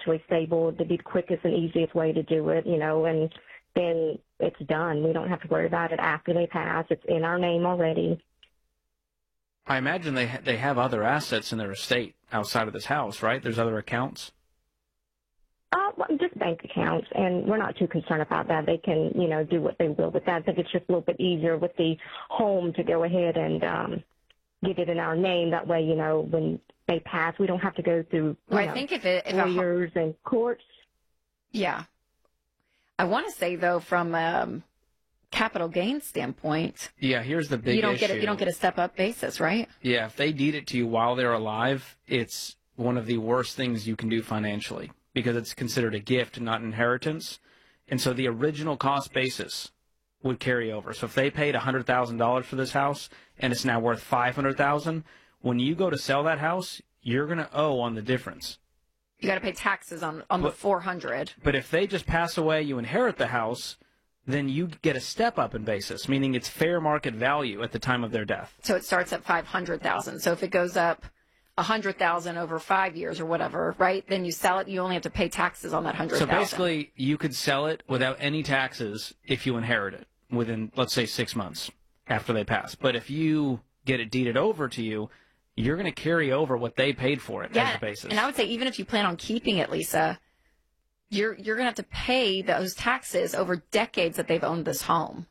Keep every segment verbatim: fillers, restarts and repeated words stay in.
financially stable, it'd be the quickest and easiest way to do it, you know, and then it's done. We don't have to worry about it after they pass. It's in our name already. I imagine they ha- they have other assets in their estate outside of this house, right? There's other accounts? Uh, well, just bank accounts, and we're not too concerned about that. They can, you know, do what they will with that. I think it's just a little bit easier with the home to go ahead and um, get it in our name. That way, you know, when they pass, we don't have to go through Well, I know, think if it if lawyers a, and courts. Yeah. I want to say, though, from um, capital gains standpoint, Yeah, here's the big you don't issue. get a, you don't get a step-up basis, right? Yeah, if they deed it to you while they're alive, it's one of the worst things you can do financially because it's considered a gift, not inheritance. And so the original cost basis would carry over. So if they paid one hundred thousand dollars for this house and it's now worth five hundred thousand dollars, when you go to sell that house, you're going to owe on the difference. You got to pay taxes on, on But- the four hundred. But if they just pass away, you inherit the house, then you get a step up in basis, meaning it's fair market value at the time of their death. So it starts at five hundred thousand. So if it goes up one hundred thousand over five years or whatever, right? Then you sell it, you only have to pay taxes on that one hundred So thousand. basically, you could sell it without any taxes if you inherit it within, let's say, six months after they pass. But if you get it deeded over to you, you're going to carry over what they paid for it yeah, as a basis. and I would say even if you plan on keeping it, Lisa, you're you're going to have to pay those taxes over decades that they've owned this home.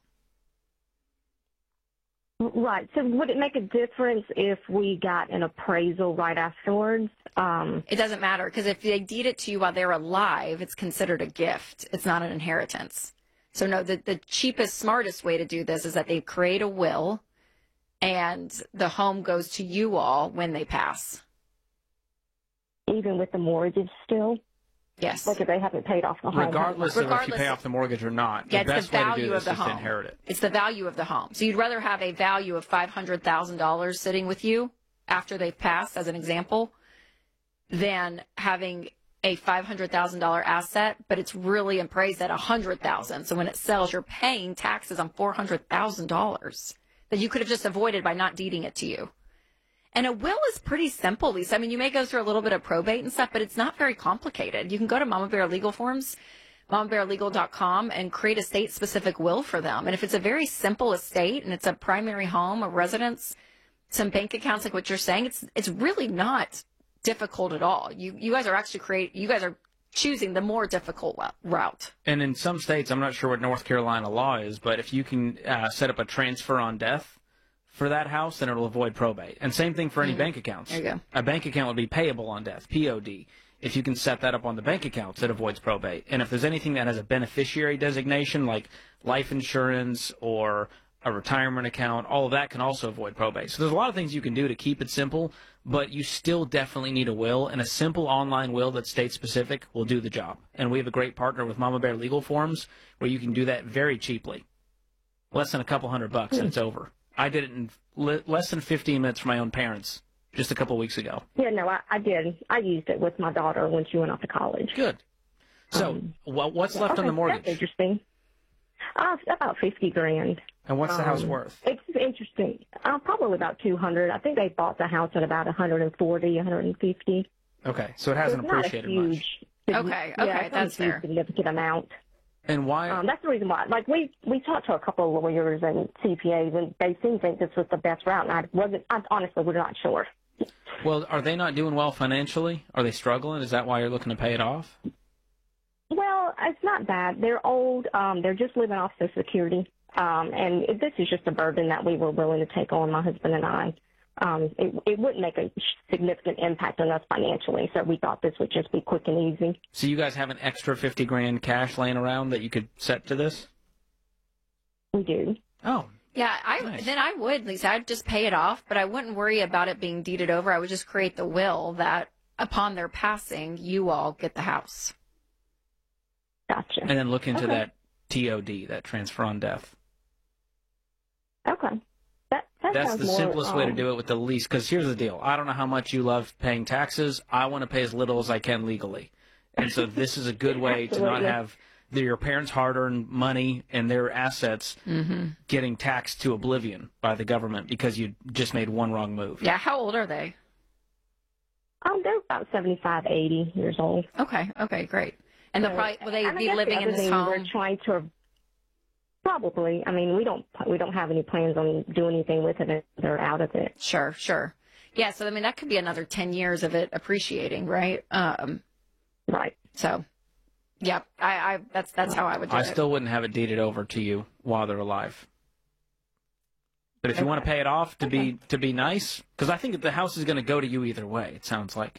Right. So would it make a difference if we got an appraisal right afterwards? Um, It doesn't matter because if they deed it to you while they're alive, it's considered a gift. It's not an inheritance. So no, the, the cheapest, smartest way to do this is that they create a will and the home goes to you all when they pass. even with the mortgage still? Yes. Like if they haven't paid off the home. Regardless, of if you Regardless pay of- off the mortgage or not, Yeah, the it's best the way to value do of this the is to home. inherit it. It's the value of the home. So you'd rather have a value of five hundred thousand dollars sitting with you after they've passed, as an example, than having a five hundred thousand dollars asset, but it's really appraised at one hundred thousand dollars. So when it sells, you're paying taxes on four hundred thousand dollars that you could have just avoided by not deeding it to you. And a will is pretty simple, Lisa. I mean, you may go through a little bit of probate and stuff, but it's not very complicated. You can go to Mama Bear Legal Forms, mama bear legal dot com, and create a state-specific will for them. And if it's a very simple estate and it's a primary home, a residence, some bank accounts like what you're saying, it's it's really not difficult at all. You you guys are actually create you guys are choosing the more difficult route. And in some states, I'm not sure what North Carolina law is, but if you can uh, set up a transfer on death for that house, then it'll avoid probate. And same thing for any Mm. bank accounts. There you go. A bank account would be payable on death, P O D. If you can set that up on the bank accounts, it avoids probate. And if there's anything that has a beneficiary designation, like life insurance or a retirement account, all of that can also avoid probate. So there's a lot of things you can do to keep it simple, but you still definitely need a will, and a simple online will that's state-specific will do the job. And we have a great partner with Mama Bear Legal Forms where you can do that very cheaply. Less than a couple hundred bucks, and it's over. I did it in li- less than fifteen minutes for my own parents just a couple of weeks ago. Yeah, no, I, I did. I used it with my daughter when she went off to college. Good. So Um, wha- what's left on Okay, the mortgage? That's interesting. Uh, about fifty grand. And what's the house Um, worth? It's interesting. Uh, probably about two hundred. I think they bought the house at about one hundred forty, one hundred fifty. Okay, so it hasn't It's not a appreciated huge, much. Okay, yeah, okay, it's not a that's huge fair. significant amount. And why? Um, that's the reason why. Like we we talked to a couple of lawyers and C P As, and they seemed to think this was the best route. And I wasn't. I honestly, we're not sure. Well, are they not doing well financially? Are they struggling? Is that why you're looking to pay it off? Well, it's not bad. They're old. Um, they're just living off Social Security. Um, and it, this is just a burden that we were willing to take on, my husband and I. Um, it, it wouldn't make a significant impact on us financially, so we thought this would just be quick and easy. So you guys have an extra fifty grand cash laying around that you could set to this? We do. Oh, Yeah, I Nice. then I would, Lisa. I'd just pay it off, but I wouldn't worry about it being deeded over. I would just create the will that upon their passing, you all get the house. Gotcha. and then look into Okay. that T O D, that transfer on death. Okay. That, that That's sounds the more, simplest way to um, do it with the lease. Because here's the deal. I don't know how much you love paying taxes. I want to pay as little as I can legally. And so this is a good way to not Absolutely. have the, your parents' hard-earned money and their assets Mm-hmm. getting taxed to oblivion by the government because you just made one wrong move. Yeah, how old are they? Um, they're about seventy-five, eighty years old. Okay, okay, great. And they'll So, probably will they and I be guess living the in other this thing home? We're trying to probably. I mean, we don't we don't have any plans on doing anything with it. If they're out of it. Sure, sure. Yeah, so I mean that could be another ten years of it appreciating, right? Um, Right. so, yeah, I, I that's that's how I would do I it. still wouldn't have it deeded over to you while they're alive. But if you Okay. want to pay it off to Okay. be to be nice, because I think the house is going to go to you either way. It sounds like.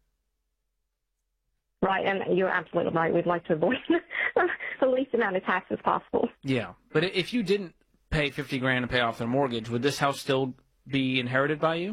Right, and you're absolutely right. We'd like to avoid the least amount of taxes possible. Yeah, but if you didn't pay fifty grand to pay off their mortgage, would this house still be inherited by you?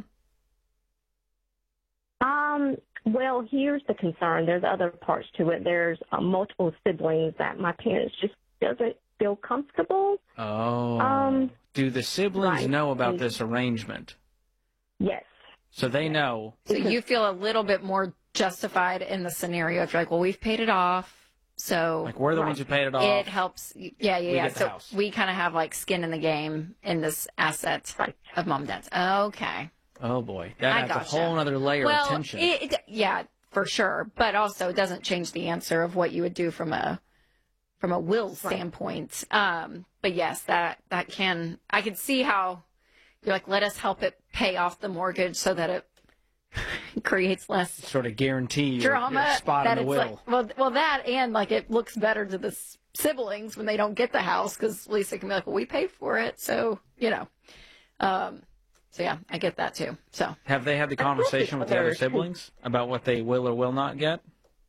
Um. Well, here's the concern. There's other parts to it. There's uh, multiple siblings that my parents just doesn't feel comfortable. Oh. Um. Do the siblings right. know about And- this arrangement? Yes. So they know. So you feel a little bit more justified in the scenario if you're like, well, we've paid it off, so Like, we're the Right. ones who paid it off. it helps. Yeah, yeah, We yeah. get the So house. we kind of have like skin in the game in this asset Right. of mom and dad's. Okay. Oh, boy. That I adds gotcha. a whole other layer well, of tension. It, it- yeah, for sure. But also, it doesn't change the answer of what you would do from a from a will standpoint. Um, but yes, that that can. I can see how you're like, let us help it pay off the mortgage so that it creates less Sort of guarantee your, drama. your spot that in the it's will. like, well, well, that and like it looks better to the s- siblings when they don't get the house because at least they can be like, well, we paid for it, so you know. Um, so yeah, I get that too. So Have they had the conversation with the other Others. siblings about what they will or will not get?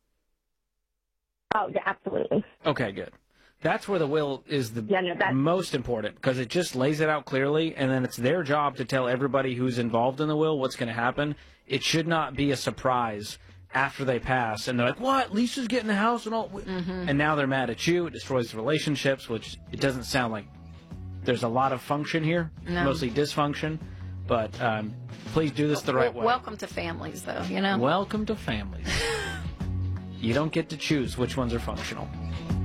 Oh, yeah, absolutely. Okay, good. That's where the will is the Yeah, no, that- most important because it just lays it out clearly, and then it's their job to tell everybody who's involved in the will what's going to happen. It should not be a surprise after they pass, and they're like, "What? Lisa's getting the house and all," Mm-hmm. and now they're mad at you. It destroys the relationships, which it doesn't sound like there's a lot of function here, No. mostly dysfunction. But um, please do this the right Well, way. welcome to families, though. You know. Welcome to families. You don't get to choose which ones are functional.